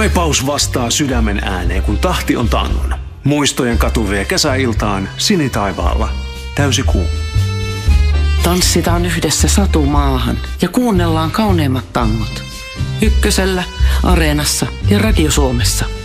Kaipaus vastaa sydämen ääneen, kun tahti on tangon. Muistojen katu vie kesäiltaan sinitaivaalla. Täysi kuu. Tanssitaan yhdessä satumaahan ja kuunnellaan kauneimmat tangot. Ykkösellä, Areenassa ja Radio Suomessa.